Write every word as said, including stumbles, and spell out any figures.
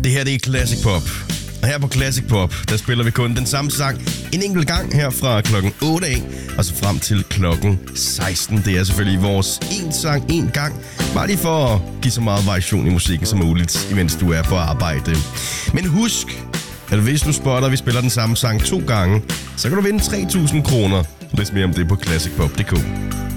Det her det er Classic Pop. Og her på Classic Pop, der spiller vi kun den samme sang en enkelt gang her fra klokken otte af, og så frem til klokken seksten. Det er selvfølgelig vores en sang, en gang. Bare lige for at give så meget variation i musikken som muligt, imens du er på arbejde. Men husk, at hvis du spotter, at vi spiller den samme sang to gange, så kan du vinde tre tusind kroner. Læs mere om det på classic pop punktum d k.